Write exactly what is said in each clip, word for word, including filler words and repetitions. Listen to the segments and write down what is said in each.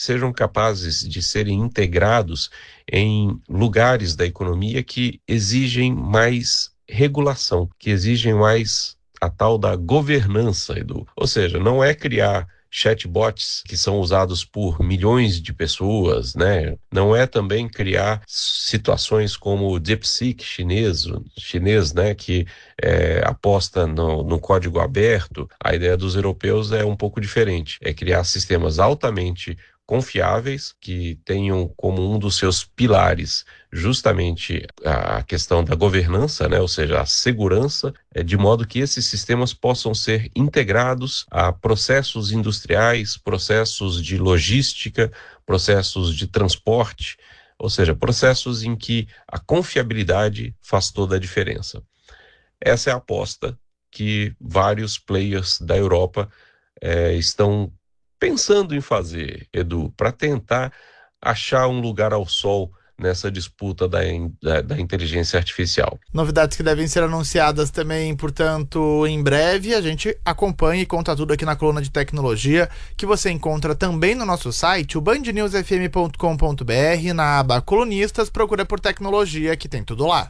sejam capazes de serem integrados em lugares da economia que exigem mais regulação, que exigem mais a tal da governança, Edu. Ou seja, não é criar chatbots que são usados por milhões de pessoas, né? Não é também criar situações como o DeepSeek chinês, chinês, né? Que é, aposta no, no código aberto. A ideia dos europeus é um pouco diferente. É criar sistemas altamente confiáveis, que tenham como um dos seus pilares justamente a questão da governança, né? Ou seja, a segurança, é, de modo que esses sistemas possam ser integrados a processos industriais, processos de logística, processos de transporte, ou seja, processos em que a confiabilidade faz toda a diferença. Essa é a aposta que vários players da Europa é, estão pensando em fazer, Edu, para tentar achar um lugar ao sol nessa disputa da, da, da inteligência artificial. Novidades que devem ser anunciadas também, portanto, em breve. A gente acompanha e conta tudo aqui na coluna de tecnologia, que você encontra também no nosso site, o band news f m ponto com ponto b r, na aba Colunistas, procura por tecnologia, que tem tudo lá.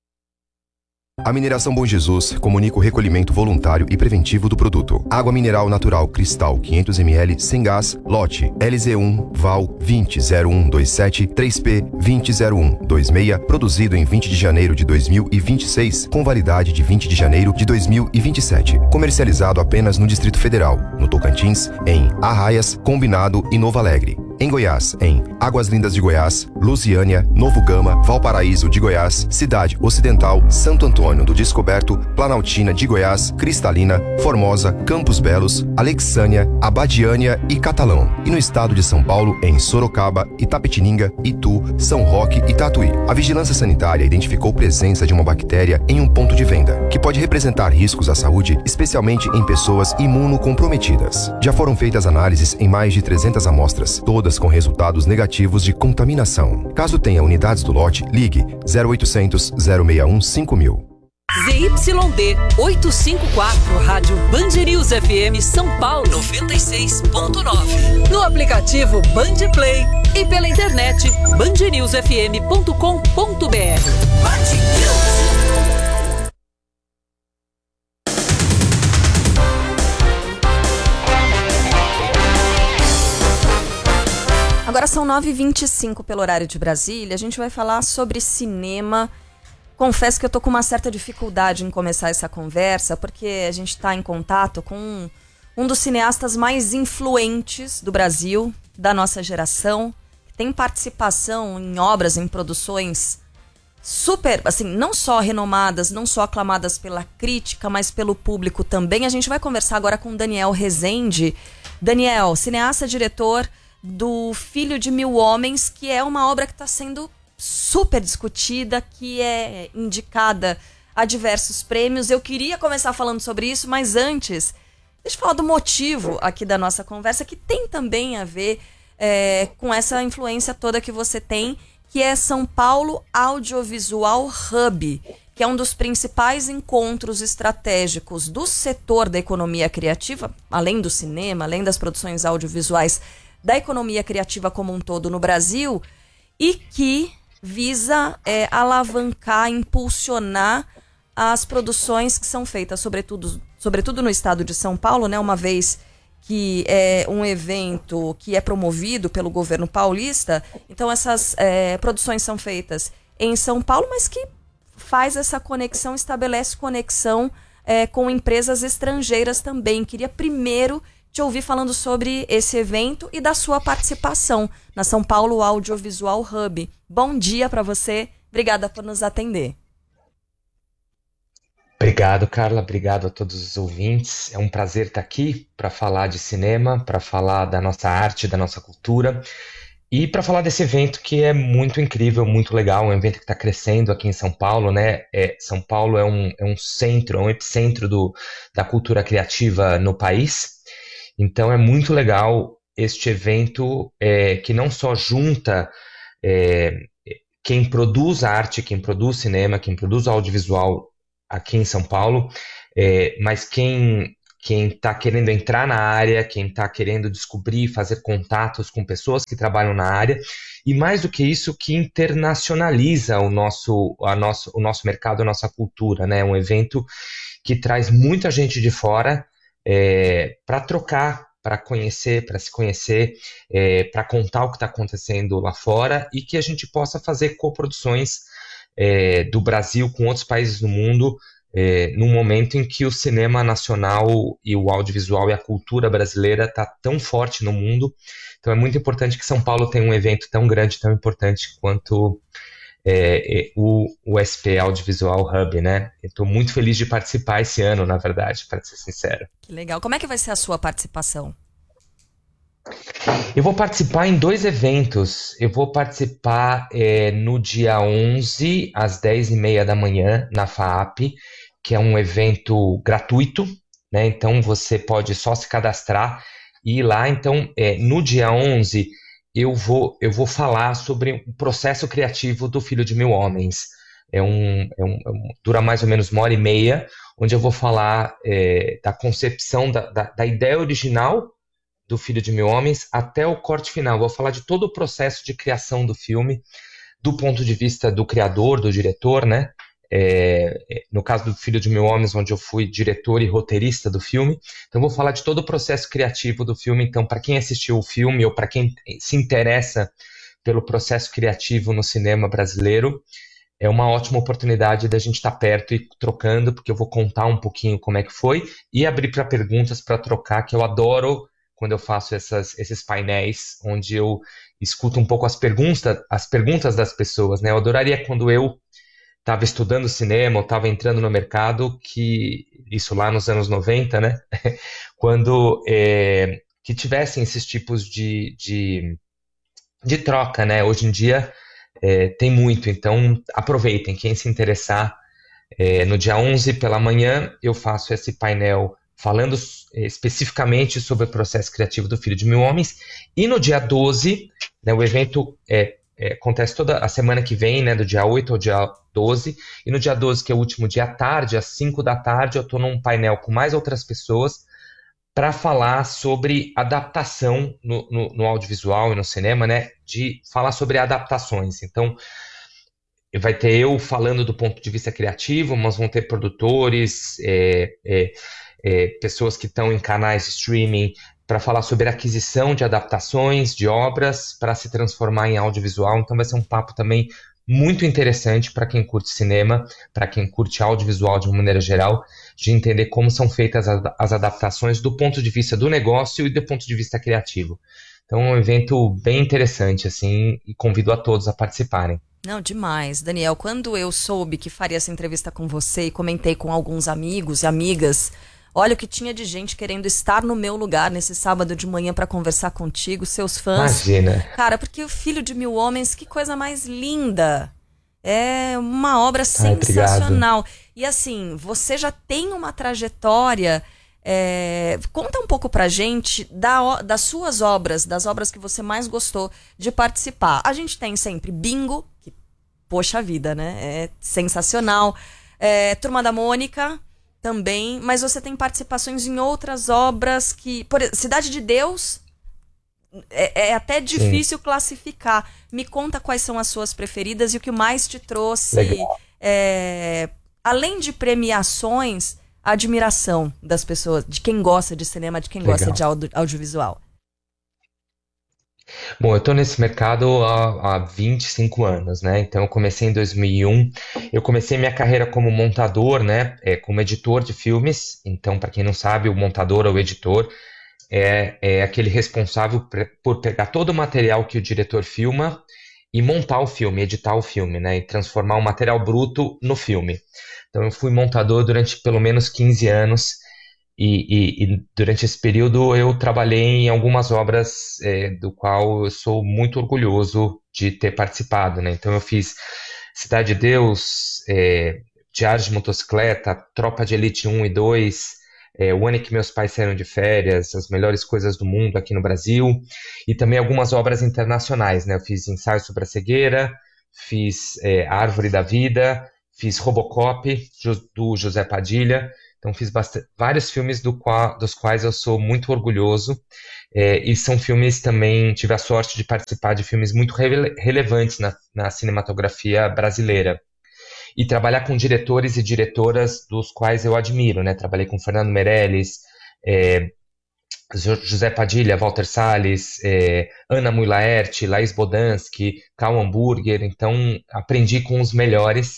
A Mineração Bom Jesus comunica o recolhimento voluntário e preventivo do produto. Água mineral natural cristal quinhentos mililitros sem gás, lote L Z um V A L vinte zero um dois sete três P vinte zero um dois seis, produzido em vinte de janeiro de dois mil e vinte e seis, com validade de vinte de janeiro de dois mil e vinte e sete. Comercializado apenas no Distrito Federal, no Tocantins, em Arraias, Combinado e Novo Alegre. Em Goiás, em Águas Lindas de Goiás, Lusiânia, Novo Gama, Valparaíso de Goiás, Cidade Ocidental, Santo Antônio do Descoberto, Planaltina de Goiás, Cristalina, Formosa, Campos Belos, Alexânia, Abadiânia e Catalão. E no estado de São Paulo, em Sorocaba, Itapetininga, Itu, São Roque e Tatuí. A Vigilância Sanitária identificou presença de uma bactéria em um ponto de venda, que pode representar riscos à saúde, especialmente em pessoas imunocomprometidas. Já foram feitas análises em mais de trezentas amostras, todas com resultados negativos de contaminação. Caso tenha unidades do lote, ligue zero oitocentos, zero seis um cinco mil. Z Y D oitocentos e cinquenta e quatro, Rádio Band News F M São Paulo noventa e seis ponto nove. No aplicativo Band Play e pela internet band news f m ponto com ponto b r. Band News. Agora são nove e vinte e cinco pelo horário de Brasília. A gente vai falar sobre cinema. Confesso que eu tô com uma certa dificuldade em começar essa conversa, porque a gente está em contato com um, um dos cineastas mais influentes do Brasil, da nossa geração, que tem participação em obras, em produções super, assim, não só renomadas, não só aclamadas pela crítica, mas pelo público também. A gente vai conversar agora com Daniel Rezende. Daniel, cineasta, diretor do Filho de Mil Homens, que é uma obra que está sendo super discutida, que é indicada a diversos prêmios. Eu queria começar falando sobre isso, mas antes, deixa eu falar do motivo aqui da nossa conversa, que tem também a ver é, com essa influência toda que você tem, que é São Paulo Audiovisual Hub, que é um dos principais encontros estratégicos do setor da economia criativa, além do cinema, além das produções audiovisuais, da economia criativa como um todo no Brasil, e que visa é, alavancar, impulsionar as produções que são feitas, sobretudo, sobretudo no estado de São Paulo, né, uma vez que é um evento que é promovido pelo governo paulista. Então essas é, produções são feitas em São Paulo, mas que faz essa conexão, estabelece conexão é, com empresas estrangeiras também. Queria primeiro te ouvir falando sobre esse evento e da sua participação na São Paulo Audiovisual Hub. Bom dia para você, obrigada por nos atender. Obrigado, Carla, obrigado a todos os ouvintes. É um prazer estar aqui para falar de cinema, para falar da nossa arte, da nossa cultura e para falar desse evento que é muito incrível, muito legal, um evento que está crescendo aqui em São Paulo, né? É, São Paulo é um, é um centro, é um epicentro do, da cultura criativa no país. Então é muito legal este evento é, que não só junta é, quem produz arte, quem produz cinema, quem produz audiovisual aqui em São Paulo, é, mas quem, quem está querendo entrar na área, quem está querendo descobrir, fazer contatos com pessoas que trabalham na área, e mais do que isso, que internacionaliza o nosso, a nosso, o nosso mercado, a nossa cultura, né? Um evento que traz muita gente de fora é, para trocar, para conhecer, para se conhecer, é, para contar o que está acontecendo lá fora e que a gente possa fazer coproduções é, do Brasil com outros países do mundo, É, num momento em que o cinema nacional e o audiovisual e a cultura brasileira está tão forte no mundo. Então é muito importante que São Paulo tenha um evento tão grande, tão importante quanto é, é, o, o S P Audiovisual Hub, né? Estou muito feliz de participar esse ano, na verdade, para ser sincero. Que legal. Como é que vai ser a sua participação? Eu vou participar em dois eventos. Eu vou participar é, no dia onze, às dez e meia da manhã, na FAAP, que é um evento gratuito, né? Então você pode só se cadastrar e ir lá. Então, é, no dia onze, eu vou, eu vou falar sobre o processo criativo do Filho de Mil Homens. É um, é um, é um, dura mais ou menos uma hora e meia, onde eu vou falar é, da concepção, da, da, da ideia original do Filho de Mil Homens até o corte final. Vou falar de todo o processo de criação do filme, do ponto de vista do criador, do diretor, né? É, no caso do Filho de Mil Homens, onde eu fui diretor e roteirista do filme. Então vou falar de todo o processo criativo do filme. Então, para quem assistiu o filme ou para quem se interessa pelo processo criativo no cinema brasileiro, é uma ótima oportunidade da gente estar perto e trocando, porque eu vou contar um pouquinho como é que foi e abrir para perguntas para trocar, que eu adoro quando eu faço essas, esses painéis, onde eu escuto um pouco as perguntas, as perguntas das pessoas, né? Eu adoraria quando eu estava estudando cinema, ou estava entrando no mercado, que isso lá nos anos noventa, né? Quando é, que tivessem esses tipos de, de, de troca, né? Hoje em dia é, tem muito, então aproveitem, quem se interessar. É, no dia onze pela manhã eu faço esse painel falando especificamente sobre o processo criativo do Filho de Mil Homens, e no dia doze, né, o evento é, é, acontece toda a semana que vem, né, do dia oito ao dia doze, e no dia doze, que é o último dia à tarde, às cinco da tarde, eu estou num painel com mais outras pessoas para falar sobre adaptação no, no, no audiovisual e no cinema, né, de falar sobre adaptações. Então, vai ter eu falando do ponto de vista criativo, mas vão ter produtores, é, é, é, pessoas que estão em canais de streaming para falar sobre a aquisição de adaptações de obras para se transformar em audiovisual. Então vai ser um papo também muito interessante para quem curte cinema, para quem curte audiovisual de uma maneira geral, de entender como são feitas as, as adaptações do ponto de vista do negócio e do ponto de vista criativo. Então é um evento bem interessante, assim, e convido a todos a participarem. Não, demais. Daniel, quando eu soube que faria essa entrevista com você e comentei com alguns amigos e amigas, olha o que tinha de gente querendo estar no meu lugar nesse sábado de manhã para conversar contigo, seus fãs. Imagina. Cara, porque o Filho de Mil Homens, que coisa mais linda. É uma obra Ai, sensacional. obrigado. E assim, você já tem uma trajetória. É, conta um pouco pra gente da, das suas obras, das obras que você mais gostou de participar. A gente tem sempre Bingo, que, poxa vida, né? É sensacional. É, Turma da Mônica também, mas você tem participações em outras obras que... Por, Cidade de Deus é, é até difícil Sim. classificar. Me conta quais são as suas preferidas e o que mais te trouxe, é, além de premiações, a admiração das pessoas, de quem gosta de cinema, de quem Legal. gosta de audio, audiovisual. Bom, eu estou nesse mercado há, há vinte e cinco anos, né? Então eu comecei em dois mil e um, eu comecei minha carreira como montador, né? É, como editor de filmes. Então, para quem não sabe, o montador ou o editor é, é aquele responsável por pegar todo o material que o diretor filma e montar o filme, editar o filme, né? E transformar o material bruto no filme. Então eu fui montador durante pelo menos quinze anos e, e, e durante esse período eu trabalhei em algumas obras é, do qual eu sou muito orgulhoso de ter participado, né? Então eu fiz Cidade de Deus, é, Diário de Motocicleta, Tropa de Elite um e dois, é, O Ano em que Meus Pais Saíram de Férias, As Melhores Coisas do Mundo aqui no Brasil, e também algumas obras internacionais, né? Eu fiz Ensaio sobre a Cegueira, fiz é, Árvore da Vida, fiz Robocop, do José Padilha. Então fiz bastante, vários filmes do qual, dos quais eu sou muito orgulhoso, é, e são filmes também, tive a sorte de participar de filmes muito rele, relevantes na, na cinematografia brasileira. E trabalhar com diretores e diretoras dos quais eu admiro, né? Trabalhei com Fernando Meirelles, é, José Padilha, Walter Salles, é, Ana Mui Laerte, Laís Bodansky, Karl Hamburger. Então aprendi com os melhores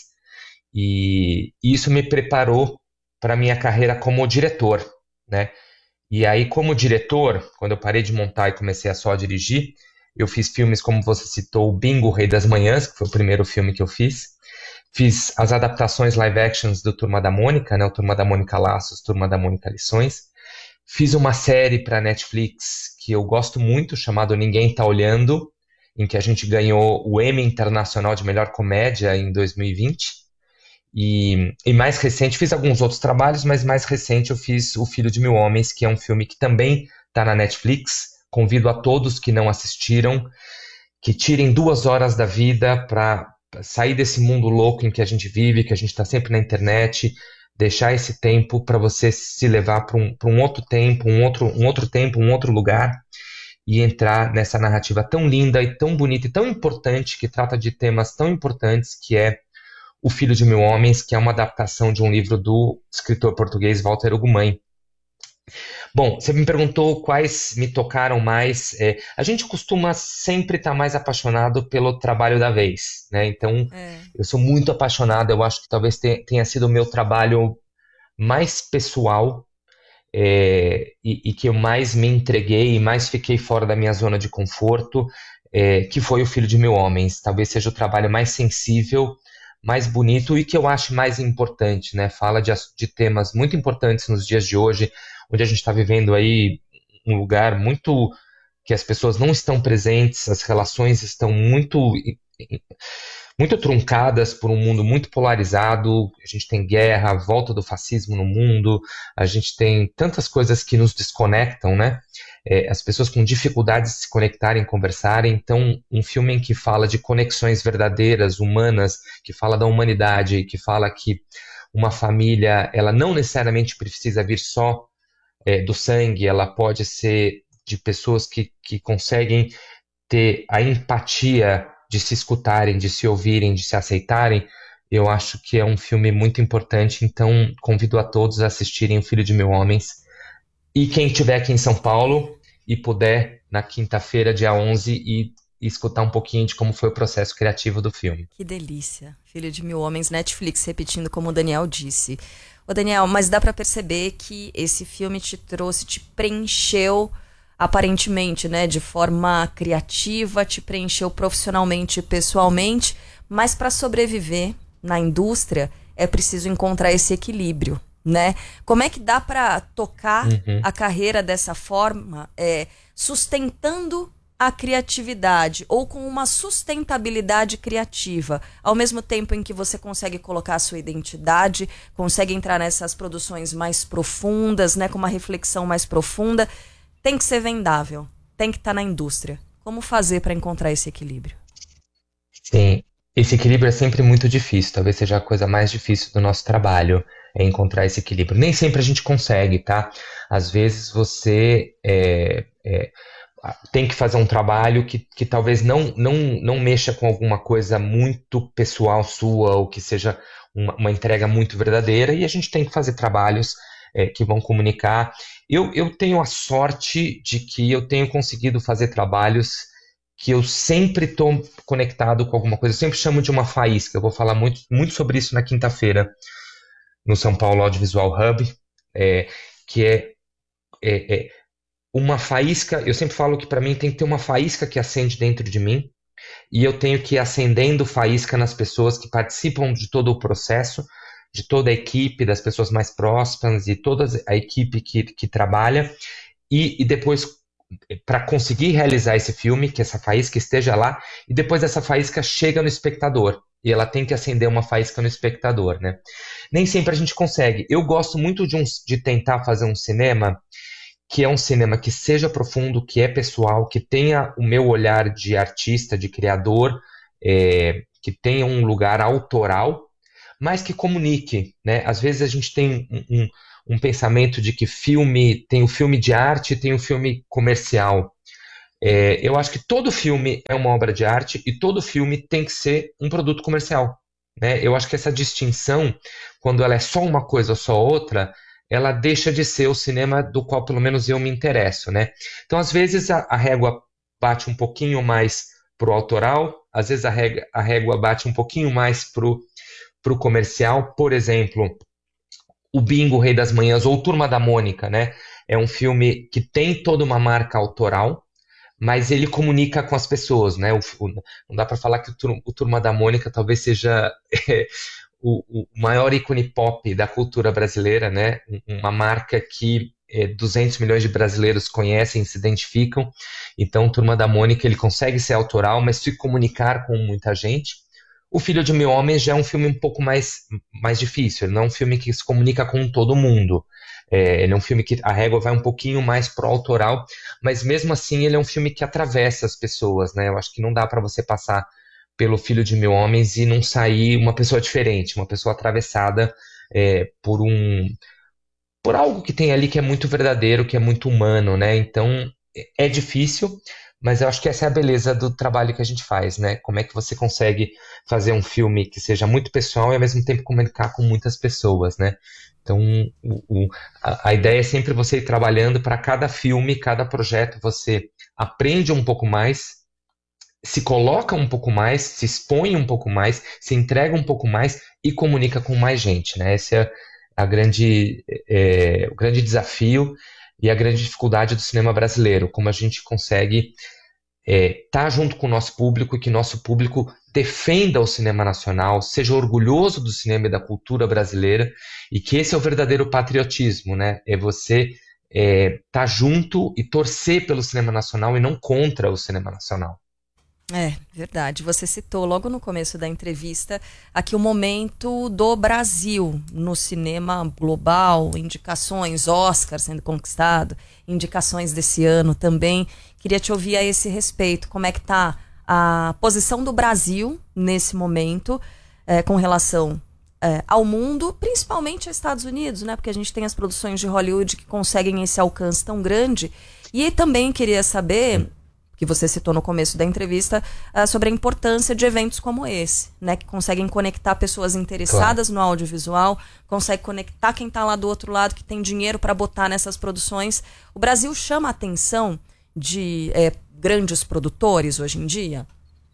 e isso me preparou para a minha carreira como diretor, né? E aí, como diretor, quando eu parei de montar e comecei a só dirigir, eu fiz filmes como você citou, o Bingo, o Rei das Manhãs, que foi o primeiro filme que eu fiz. Fiz as adaptações live actions do Turma da Mônica, né? O Turma da Mônica Laços, Turma da Mônica Lições. Fiz uma série para Netflix que eu gosto muito, chamado Ninguém Tá Olhando, em que a gente ganhou o Emmy Internacional de Melhor Comédia em dois mil e vinte. E, e mais recente, fiz alguns outros trabalhos, mas mais recente eu fiz O Filho de Mil Homens, que é um filme que também está na Netflix. Convido a todos que não assistiram, que tirem duas horas da vida para sair desse mundo louco em que a gente vive, que a gente está sempre na internet, deixar esse tempo para você se levar para um, para um outro tempo, um outro, um outro tempo, um outro lugar, e entrar nessa narrativa tão linda e tão bonita e tão importante, que trata de temas tão importantes, que é O Filho de Mil Homens, que é uma adaptação de um livro do escritor português Walter Ugumãe. Bom, você me perguntou quais me tocaram mais. É, a gente costuma sempre estar mais apaixonado pelo trabalho da vez, né? Então, é. eu sou muito apaixonado. Eu acho que talvez tenha sido o meu trabalho mais pessoal, é, e, e que eu mais me entreguei e mais fiquei fora da minha zona de conforto, é, que foi O Filho de Mil Homens. Talvez seja o trabalho mais sensível, mais bonito e que eu acho mais importante, né? Fala de, de temas muito importantes nos dias de hoje, onde a gente está vivendo aí um lugar muito que as pessoas não estão presentes, as relações estão muito, muito truncadas por um mundo muito polarizado. A gente tem guerra, a volta do fascismo no mundo, a gente tem tantas coisas que nos desconectam, né? É, as pessoas com dificuldade de se conectarem, conversarem. Então, um filme em que fala de conexões verdadeiras, humanas, que fala da humanidade, que fala que uma família, ela não necessariamente precisa vir só é, do sangue, ela pode ser de pessoas que, que conseguem ter a empatia de se escutarem, de se ouvirem, de se aceitarem. Eu acho que é um filme muito importante, então convido a todos a assistirem O Filho de Mil Homens. E quem estiver aqui em São Paulo e puder, na quinta-feira, dia onze, e, e escutar um pouquinho de como foi o processo criativo do filme. Que delícia. Filho de Mil Homens, Netflix, repetindo como o Daniel disse. Ô Daniel, mas dá pra perceber que esse filme te trouxe, te preencheu, aparentemente, né, de forma criativa, te preencheu profissionalmente e pessoalmente, mas para sobreviver na indústria é preciso encontrar esse equilíbrio, né? Como é que dá para tocar uhum. a carreira dessa forma, é, sustentando a criatividade ou com uma sustentabilidade criativa, ao mesmo tempo em que você consegue colocar a sua identidade, consegue entrar nessas produções mais profundas, né, com uma reflexão mais profunda? Tem que ser vendável, tem que estar na indústria. Como fazer para encontrar esse equilíbrio? Sim, esse equilíbrio é sempre muito difícil, talvez seja a coisa mais difícil do nosso trabalho, é encontrar esse equilíbrio. Nem sempre a gente consegue, tá? Às vezes você é, é, tem que fazer um trabalho que, que talvez não, não, não mexa com alguma coisa muito pessoal sua, ou que seja uma, uma entrega muito verdadeira, e a gente tem que fazer trabalhos é, que vão comunicar. Eu, eu tenho a sorte de que eu tenho conseguido fazer trabalhos que eu sempre estou conectado com alguma coisa. Eu sempre chamo de uma faísca. Eu vou falar muito, muito sobre isso na quinta-feira, no São Paulo Audiovisual Hub, é, que é, é, é uma faísca. Eu sempre falo que para mim tem que ter uma faísca que acende dentro de mim, e eu tenho que ir acendendo faísca nas pessoas que participam de todo o processo, de toda a equipe, das pessoas mais próximas e toda a equipe que, que trabalha, e, e depois, para conseguir realizar esse filme, que essa faísca esteja lá, e depois essa faísca chega no espectador, e ela tem que acender uma faísca no espectador, né? Nem sempre a gente consegue. Eu gosto muito de, um, de tentar fazer um cinema que é um cinema que seja profundo, que é pessoal, que tenha o meu olhar de artista, de criador, é, que tenha um lugar autoral, mas que comunique, né? Às vezes a gente tem um, um, um pensamento de que filme tem o filme de arte e tem o filme comercial. É, eu acho que todo filme é uma obra de arte e todo filme tem que ser um produto comercial, né? Eu acho que essa distinção, quando ela é só uma coisa ou só outra, ela deixa de ser o cinema do qual pelo menos eu me interesso, né? Então, às vezes, a, a régua bate um pouquinho mais pro autoral, às vezes a régua, a régua bate um pouquinho mais pro, pro comercial. Por exemplo, o Bingo, o Rei das Manhãs, ou Turma da Mônica, né? É um filme que tem toda uma marca autoral, mas ele comunica com as pessoas, né? O, o, não dá para falar que o, o Turma da Mônica talvez seja é, o, o maior ícone pop da cultura brasileira, né? Uma marca que é, duzentos milhões de brasileiros conhecem, se identificam. Então, o Turma da Mônica, ele consegue ser autoral, mas se comunicar com muita gente. O Filho de Mil Homens já é um filme um pouco mais, mais difícil, ele não é um filme que se comunica com todo mundo. É, ele é um filme que a régua vai um pouquinho mais pro autoral, mas mesmo assim ele é um filme que atravessa as pessoas, né? Eu acho que não dá para você passar pelo Filho de Mil Homens e não sair uma pessoa diferente, uma pessoa atravessada é, por um por algo que tem ali que é muito verdadeiro, que é muito humano, né? Então é difícil, mas eu acho que essa é a beleza do trabalho que a gente faz, né? Como é que você consegue fazer um filme que seja muito pessoal e ao mesmo tempo comunicar com muitas pessoas, né? Então, o, o, a, a ideia é sempre você ir trabalhando para cada filme, cada projeto, você aprende um pouco mais, se coloca um pouco mais, se expõe um pouco mais, se entrega um pouco mais e comunica com mais gente, né? Esse é a grande, é, o grande desafio e a grande dificuldade do cinema brasileiro, como a gente consegue estar é, tá junto com o nosso público e que nosso público defenda o cinema nacional, seja orgulhoso do cinema e da cultura brasileira, e que esse é o verdadeiro patriotismo, né? É você é, tá junto e torcer pelo cinema nacional e não contra o cinema nacional. É, verdade. Você citou logo no começo da entrevista aqui o momento do Brasil no cinema global, indicações, Oscar sendo conquistado, indicações desse ano também. Queria te ouvir a esse respeito. Como é que está a posição do Brasil nesse momento é, com relação é, ao mundo, principalmente aos Estados Unidos, né? Porque a gente tem as produções de Hollywood que conseguem esse alcance tão grande. E também queria saber, que você citou no começo da entrevista, uh, sobre a importância de eventos como esse, né, que conseguem conectar pessoas interessadas claro. no audiovisual, consegue conectar quem está lá do outro lado, que tem dinheiro para botar nessas produções. O Brasil chama a atenção de é, grandes produtores hoje em dia?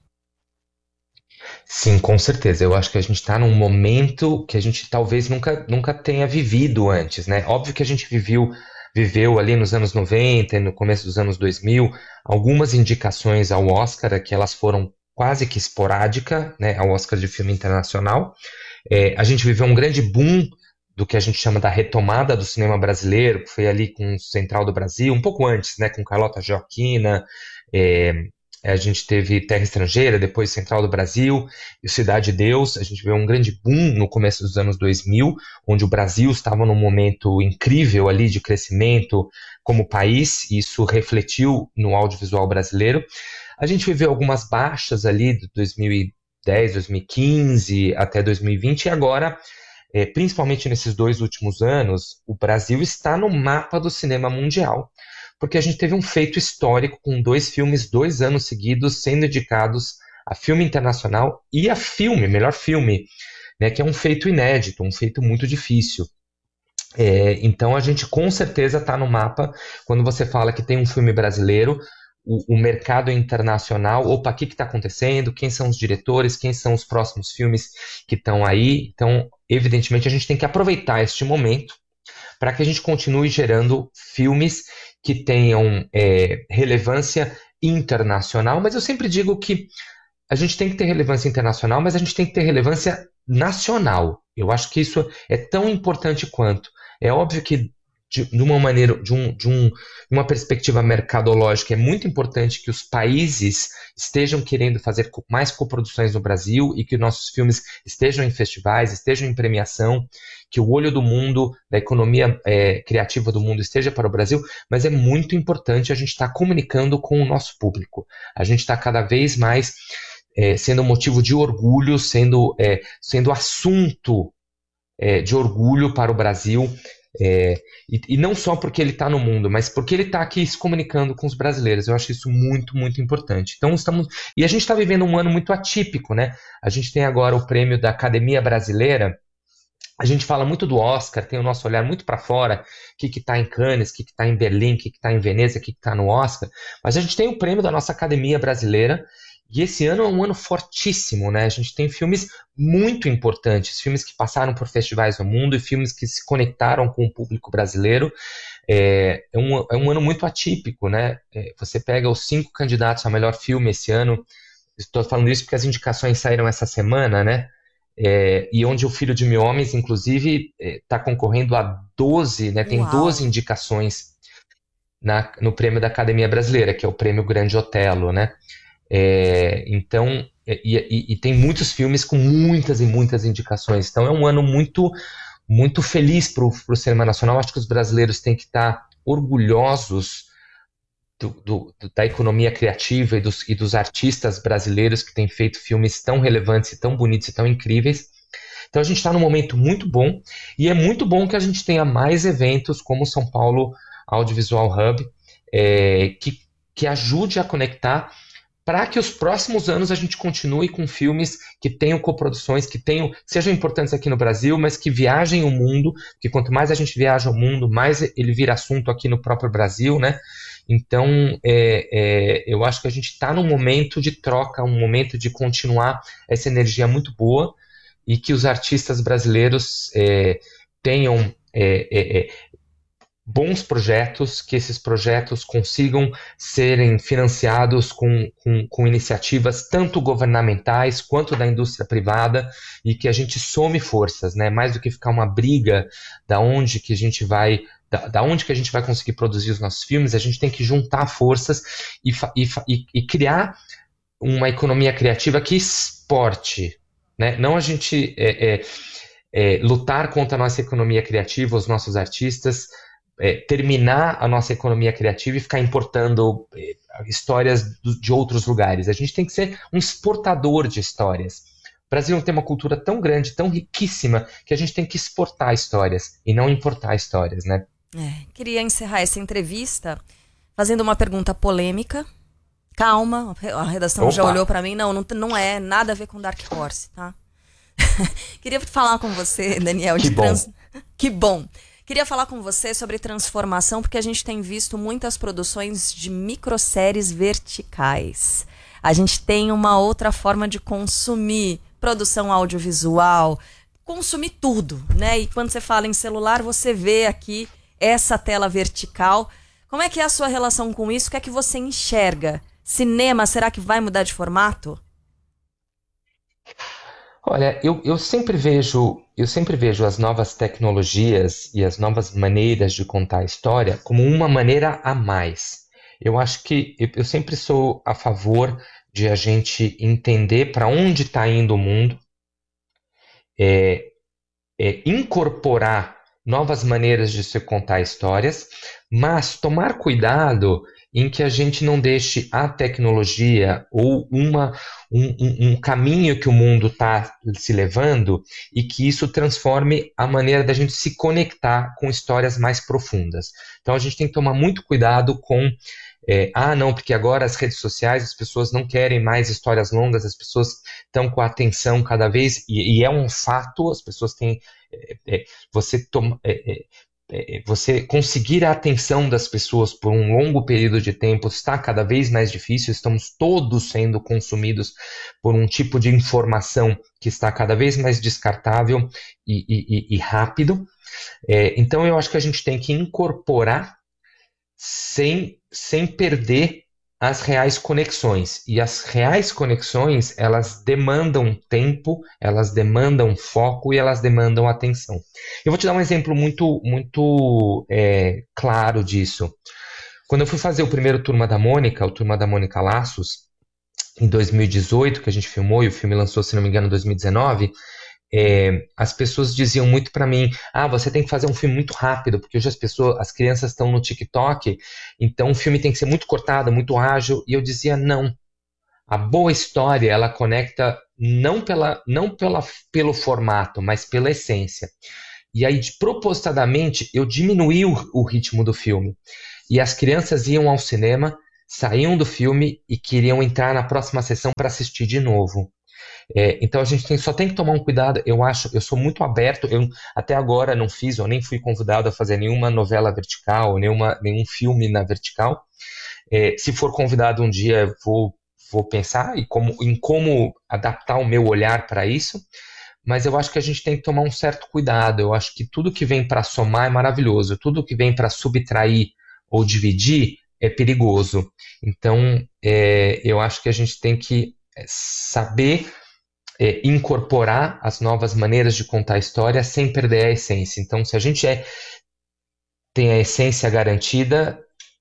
Sim, com certeza. Eu acho que a gente está num momento que a gente talvez nunca, nunca tenha vivido antes, né? Óbvio que a gente viveu, viveu ali nos anos noventa e no começo dos anos dois mil algumas indicações ao Oscar, que elas foram quase que esporádicas, né, ao Oscar de filme internacional. É, a gente viveu um grande boom do que a gente chama da retomada do cinema brasileiro, que foi ali com o Central do Brasil, um pouco antes, né, com Carlota Joaquina, é, a gente teve Terra Estrangeira, depois Central do Brasil e Cidade de Deus. A gente viu um grande boom no começo dos anos dois mil, onde o Brasil estava num momento incrível ali de crescimento como país, e isso refletiu no audiovisual brasileiro. A gente viveu algumas baixas ali de dois mil e dez, dois mil e quinze até dois mil e vinte, e agora, é, principalmente nesses dois últimos anos, o Brasil está no mapa do cinema mundial, porque a gente teve um feito histórico com dois filmes, dois anos seguidos, sendo indicados a filme internacional e a filme, melhor filme, né, que é um feito inédito, um feito muito difícil. É, então a gente com certeza está no mapa. Quando você fala que tem um filme brasileiro, o, o mercado internacional, opa, o que está acontecendo, quem são os diretores, quem são os próximos filmes que estão aí. Então, evidentemente, a gente tem que aproveitar este momento para que a gente continue gerando filmes que tenham é, relevância internacional, mas eu sempre digo que a gente tem que ter relevância internacional, mas a gente tem que ter relevância nacional. Eu acho que isso é tão importante quanto. É óbvio que de, de uma maneira, de, um, de um, uma perspectiva mercadológica, é muito importante que os países estejam querendo fazer mais coproduções no Brasil e que nossos filmes estejam em festivais, estejam em premiação, que o olho do mundo, da economia é, criativa do mundo esteja para o Brasil, mas é muito importante a gente estar tá comunicando com o nosso público. A gente está cada vez mais é, sendo motivo de orgulho, sendo, é, sendo assunto é, de orgulho para o Brasil, É, e, e não só porque ele está no mundo, mas porque ele está aqui se comunicando com os brasileiros. Eu acho isso muito, muito importante. Então estamos. E a gente está vivendo um ano muito atípico, né? A gente tem agora o prêmio da Academia Brasileira. A gente fala muito do Oscar, tem o nosso olhar muito para fora, o que está em Cannes, o que está em Berlim, o que está em Veneza, o que está no Oscar. Mas a gente tem o prêmio da nossa Academia Brasileira, e esse ano é um ano fortíssimo, né? A gente tem filmes muito importantes, filmes que passaram por festivais no mundo e filmes que se conectaram com o público brasileiro. É, é, um, é um ano muito atípico, né? É, você pega os cinco candidatos a melhor filme esse ano, estou falando isso porque as indicações saíram essa semana, né? É, e onde O Filho de Mil Homens, inclusive, está é, concorrendo a doze, né, tem Uau. doze indicações na, no prêmio da Academia Brasileira, que é o prêmio Grande Otelo, né? É, então, e, e, e tem muitos filmes com muitas e muitas indicações. Então é um ano muito, muito feliz para o cinema nacional. Acho que os brasileiros têm que estar orgulhosos Do, do, da economia criativa e dos, e dos artistas brasileiros que têm feito filmes tão relevantes, e tão bonitos e tão incríveis. Então a gente está num momento muito bom, e é muito bom que a gente tenha mais eventos como o São Paulo Audiovisual Hub, é, que, que ajude a conectar para que os próximos anos a gente continue com filmes que tenham coproduções, que tenham, sejam importantes aqui no Brasil, mas que viajem o mundo, porque quanto mais a gente viaja o mundo, mais ele vira assunto aqui no próprio Brasil, né? Então, é, é, eu acho que a gente está num momento de troca, um momento de continuar essa energia muito boa, e que os artistas brasileiros é, tenham é, é, bons projetos, que esses projetos consigam serem financiados com, com, com iniciativas tanto governamentais quanto da indústria privada, e que a gente some forças, né? Mais do que ficar uma briga da onde que a gente vai... Da, da onde que a gente vai conseguir produzir os nossos filmes, a gente tem que juntar forças e, e, e criar uma economia criativa que exporte, né? Não a gente é, é, é, lutar contra a nossa economia criativa, os nossos artistas, é, terminar a nossa economia criativa e ficar importando é, histórias do, de outros lugares. A gente tem que ser um exportador de histórias. O Brasil tem uma cultura tão grande, tão riquíssima, que a gente tem que exportar histórias e não importar histórias, né? É, queria encerrar essa entrevista fazendo uma pergunta polêmica. Calma, a redação Opa. já olhou para mim. Não, não, não é nada a ver com Dark Horse, tá? Queria falar com você, Daniel, de que bom. Trans... Que bom. Queria falar com você sobre transformação, porque a gente tem visto muitas produções de microséries verticais. A gente tem uma outra forma de consumir produção audiovisual, consumir tudo, né? E quando você fala em celular, você vê aqui essa tela vertical. Como é que é a sua relação com isso? O que é que você enxerga? Cinema, será que vai mudar de formato? Olha, eu, eu sempre vejo, eu sempre vejo as novas tecnologias e as novas maneiras de contar a história como uma maneira a mais. Eu acho que eu, eu sempre sou a favor de a gente entender para onde está indo o mundo, é, é, incorporar novas maneiras de se contar histórias, mas tomar cuidado em que a gente não deixe a tecnologia ou uma, um, um, um caminho que o mundo está se levando, e que isso transforme a maneira da gente se conectar com histórias mais profundas. Então a gente tem que tomar muito cuidado com É, ah, não, porque agora as redes sociais, as pessoas não querem mais histórias longas, as pessoas estão com a atenção cada vez, e, e é um fato, as pessoas têm, é, é, você, toma, é, é, você conseguir a atenção das pessoas por um longo período de tempo está cada vez mais difícil, estamos todos sendo consumidos por um tipo de informação que está cada vez mais descartável e, e, e rápido. É, então eu acho que a gente tem que incorporar sem, sem perder as reais conexões. E as reais conexões, elas demandam tempo, elas demandam foco e elas demandam atenção. Eu vou te dar um exemplo muito, muito é, claro disso. Quando eu fui fazer o primeiro Turma da Mônica, o Turma da Mônica Laços, em dois mil e dezoito, que a gente filmou, e o filme lançou, se não me engano, em dois mil e dezenove, É, as pessoas diziam muito para mim, ah, você tem que fazer um filme muito rápido, porque hoje as pessoas, as crianças estão no TikTok, então o filme tem que ser muito cortado, muito ágil. E eu dizia, não, a boa história, ela conecta não, pela, não pela, pelo formato, mas pela essência. E aí, propositadamente, eu diminuí o, o ritmo do filme. E as crianças iam ao cinema, saíam do filme e queriam entrar na próxima sessão para assistir de novo. É, então a gente tem, só tem que tomar um cuidado. Eu acho, eu sou muito aberto. Eu até agora não fiz, eu nem fui convidado a fazer nenhuma novela vertical, nenhuma, nenhum filme na vertical. É, se for convidado um dia, vou, vou pensar em como, em como adaptar o meu olhar para isso. Mas eu acho que a gente tem que tomar um certo cuidado. Eu acho que tudo que vem para somar é maravilhoso. Tudo que vem para subtrair ou dividir é perigoso. Então, é, eu acho que a gente tem que saber é, incorporar as novas maneiras de contar a história sem perder a essência. Então, se a gente é, tem a essência garantida,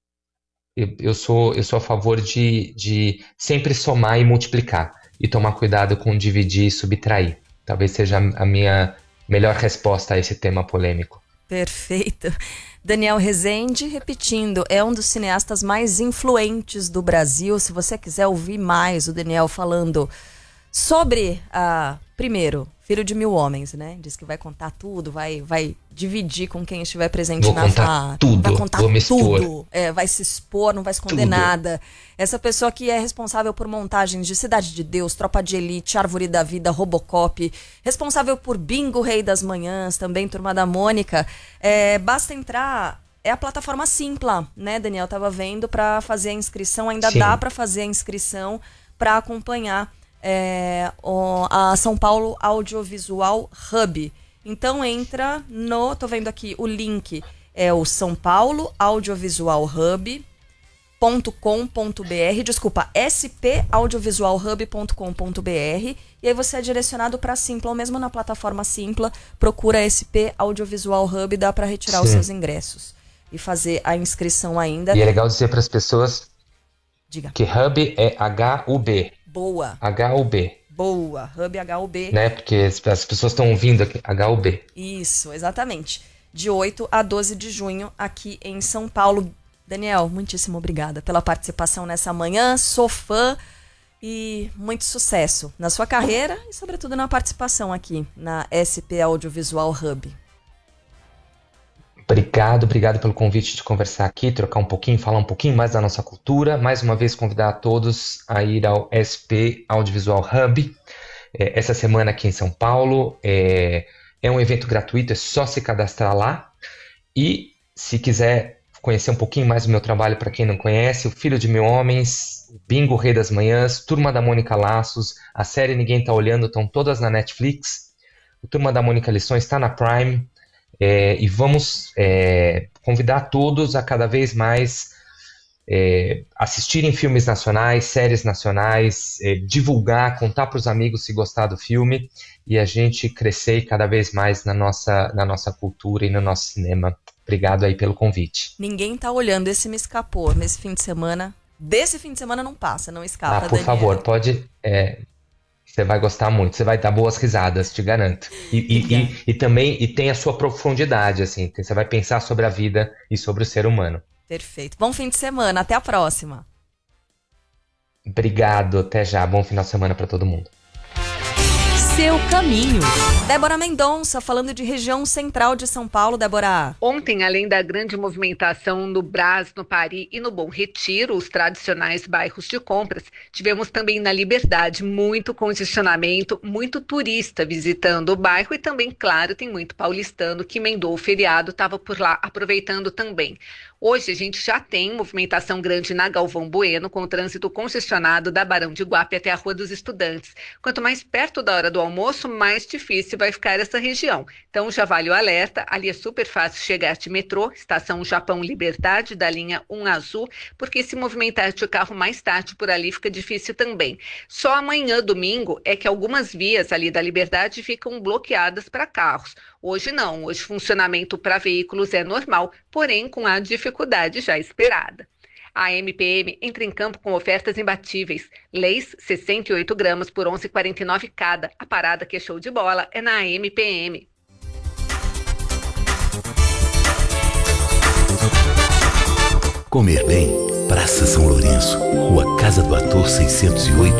eu, eu, sou, eu sou a favor de, de sempre somar e multiplicar. E tomar cuidado com dividir e subtrair. Talvez seja a minha melhor resposta a esse tema polêmico. Perfeito. Daniel Rezende, repetindo, é um dos cineastas mais influentes do Brasil. Se você quiser ouvir mais o Daniel falando sobre, a, primeiro, Filho de Mil Homens, né? Diz que vai contar tudo, vai, vai dividir com quem estiver presente vou na contar tudo, vai contar vou me tudo, expor. É, vai se expor, não vai esconder tudo. nada. Essa pessoa que é responsável por montagens de Cidade de Deus, Tropa de Elite, Árvore da Vida, Robocop, responsável por Bingo Rei das Manhãs, também Turma da Mônica. É, basta entrar, é a plataforma Simpla, né, Daniel? Tava vendo para fazer a inscrição, ainda Sim. dá para fazer a inscrição para acompanhar É, o, a São Paulo Audiovisual Hub. Então entra no, tô vendo aqui o link, é o São Paulo Audiovisual Hub ponto com ponto br, desculpa, s p audiovisual hub ponto com ponto br, e aí você é direcionado para Simpla, ou mesmo na plataforma Simpla, procura S P Audiovisual Hub, dá para retirar Sim. os seus ingressos e fazer a inscrição ainda. E é legal dizer para as pessoas Diga. que Hub é H U B. Boa. H U B. Boa. Hub H U B. Né? Porque as pessoas estão ouvindo aqui. H U B. Isso, exatamente. De oito a doze de junho, aqui em São Paulo. Daniel, muitíssimo obrigada pela participação nessa manhã. Sou fã e muito sucesso na sua carreira e, sobretudo, na participação aqui na S P Audiovisual Hub. Obrigado, obrigado pelo convite de conversar aqui, trocar um pouquinho, falar um pouquinho mais da nossa cultura. Mais uma vez, convidar a todos a ir ao S P Audiovisual Hub, é, essa semana aqui em São Paulo. É, é um evento gratuito, é só se cadastrar lá. E se quiser conhecer um pouquinho mais do meu trabalho, para quem não conhece, o Filho de Mil Homens, Bingo Rei das Manhãs, Turma da Mônica Laços, a série Ninguém Tá Olhando, estão todas na Netflix. O Turma da Mônica Lições está na Prime. É, e vamos é, convidar todos a cada vez mais é, assistirem filmes nacionais, séries nacionais, é, divulgar, contar para os amigos se gostar do filme e a gente crescer cada vez mais na nossa, na nossa cultura e no nosso cinema. Obrigado aí pelo convite. Ninguém tá olhando, esse me escapou nesse fim de semana. Desse fim de semana não passa, não escapa, Ah, por Daniel. favor, pode... É, você vai gostar muito, você vai dar boas risadas, te garanto. E, e, e, e também e tem a sua profundidade, assim, você vai pensar sobre a vida e sobre o ser humano. Perfeito. Bom fim de semana, até a próxima. Obrigado, até já. Bom final de semana para todo mundo. Seu caminho. Débora Mendonça, falando de região central de São Paulo. Débora. Ontem, além da grande movimentação no Brás, no Pari e no Bom Retiro, os tradicionais bairros de compras, tivemos também na Liberdade muito congestionamento, muito turista visitando o bairro e também, claro, tem muito paulistano que emendou o feriado, estava por lá aproveitando também. Hoje a gente já tem movimentação grande na Galvão Bueno, com o trânsito congestionado da Barão de Guape até a Rua dos Estudantes. Quanto mais perto da hora do almoço, mais difícil vai ficar essa região. Então já vale o alerta, ali é super fácil chegar de metrô, estação Japão Liberdade, da linha um Azul, porque se movimentar de carro mais tarde por ali fica difícil também. Só amanhã, domingo, é que algumas vias ali da Liberdade ficam bloqueadas para carros. Hoje não, hoje funcionamento para veículos é normal, porém com a dificuldade já esperada. A M P M entra em campo com ofertas imbatíveis. Leis, sessenta e oito gramas por onze reais e quarenta e nove centavos cada. A parada que é show de bola é na M P M. Comer bem, Praça São Lourenço, Rua Casa do Ator seiscentos e oito,